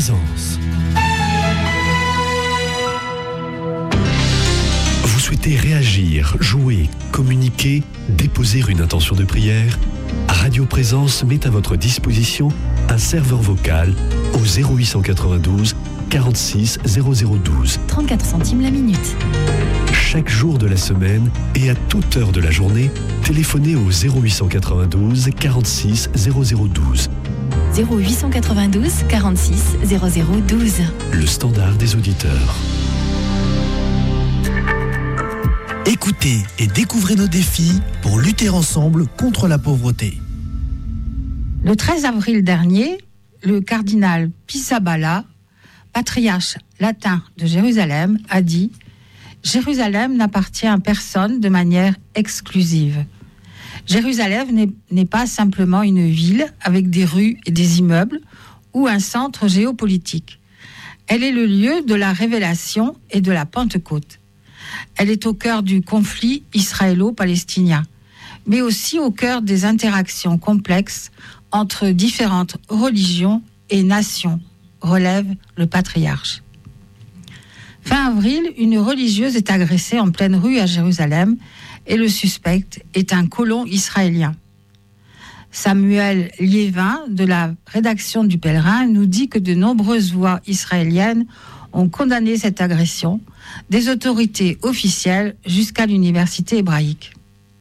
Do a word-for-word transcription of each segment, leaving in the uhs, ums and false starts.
Présence. Vous souhaitez réagir, jouer, communiquer, déposer une intention de prière? Radio Présence met à votre disposition un serveur vocal au zéro huit cent quatre-vingt-douze quarante-six zéro zéro douze. trente-quatre centimes la minute. Chaque jour de la semaine et à toute heure de la journée, téléphonez au zéro huit cent quatre-vingt-douze quarante-six zéro zéro douze. zéro huit cent quatre-vingt-douze quarante-six zéro zéro douze. Le standard des auditeurs. Écoutez et découvrez nos défis pour lutter ensemble contre la pauvreté. Le treize avril dernier, le cardinal Pizzaballa, patriarche latin de Jérusalem, a dit « Jérusalem n'appartient à personne de manière exclusive. Jérusalem n'est, n'est pas simplement une ville avec des rues et des immeubles ou un centre géopolitique. Elle est le lieu de la révélation et de la Pentecôte. Elle est au cœur du conflit israélo-palestinien, mais aussi au cœur des interactions complexes entre différentes religions et nations, relève le patriarche. » Fin avril, une religieuse est agressée en pleine rue à Jérusalem et le suspect est un colon israélien. Samuel Liévin, de la rédaction du Pèlerin, nous dit que de nombreuses voix israéliennes ont condamné cette agression, des autorités officielles jusqu'à l'université hébraïque.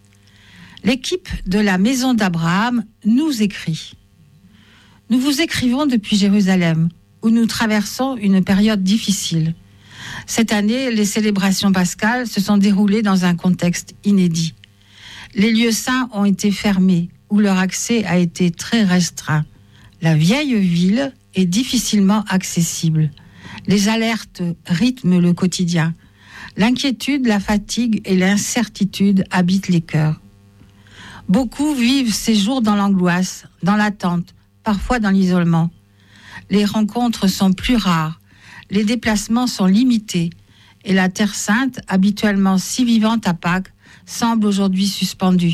L'équipe de la Maison d'Abraham nous écrit « Nous vous écrivons depuis Jérusalem, où nous traversons une période difficile. Cette année, les célébrations pascales se sont déroulées dans un contexte inédit. Les lieux saints ont été fermés, où leur accès a été très restreint. La vieille ville est difficilement accessible. Les alertes rythment le quotidien. L'inquiétude, la fatigue et l'incertitude habitent les cœurs. Beaucoup vivent ces jours dans l'angoisse, dans l'attente, parfois dans l'isolement. Les rencontres sont plus rares, les déplacements sont limités et la Terre Sainte, habituellement si vivante à Pâques, semble aujourd'hui suspendue.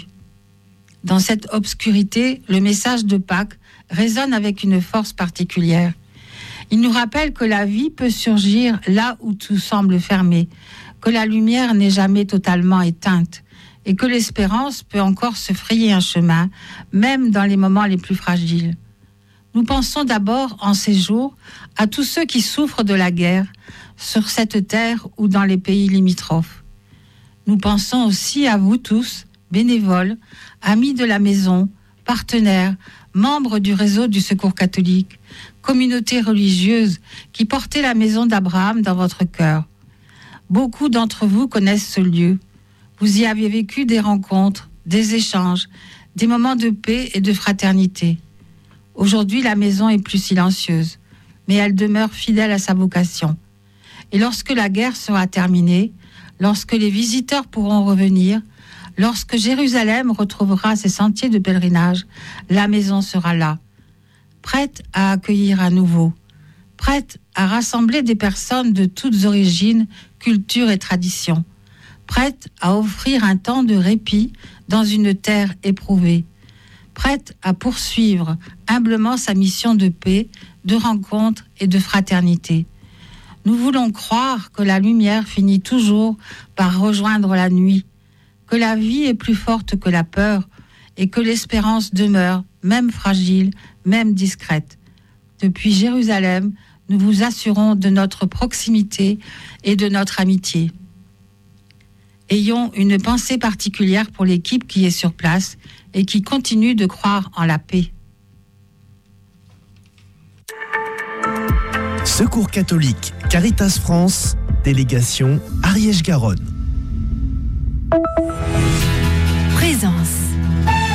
Dans cette obscurité, le message de Pâques résonne avec une force particulière. Il nous rappelle que la vie peut surgir là où tout semble fermé, que la lumière n'est jamais totalement éteinte et que l'espérance peut encore se frayer un chemin, même dans les moments les plus fragiles. Nous pensons d'abord en ces jours à tous ceux qui souffrent de la guerre sur cette terre ou dans les pays limitrophes. Nous pensons aussi à vous tous, bénévoles, amis de la maison, partenaires, membres du réseau du Secours catholique, communauté religieuse qui portez la Maison d'Abraham dans votre cœur. Beaucoup d'entre vous connaissent ce lieu. Vous y avez vécu des rencontres, des échanges, des moments de paix et de fraternité. Aujourd'hui, la maison est plus silencieuse, mais elle demeure fidèle à sa vocation. Et lorsque la guerre sera terminée, lorsque les visiteurs pourront revenir, lorsque Jérusalem retrouvera ses sentiers de pèlerinage, la maison sera là, prête à accueillir à nouveau, prête à rassembler des personnes de toutes origines, cultures et traditions, prête à offrir un temps de répit dans une terre éprouvée, prête à poursuivre humblement sa mission de paix, de rencontre et de fraternité. Nous voulons croire que la lumière finit toujours par rejoindre la nuit, que la vie est plus forte que la peur et que l'espérance demeure, même fragile, même discrète. Depuis Jérusalem, nous vous assurons de notre proximité et de notre amitié. Ayons une pensée particulière pour l'équipe qui est sur place et qui continue de croire en la paix. Secours catholique, Caritas France, délégation Ariège-Garonne. Présence.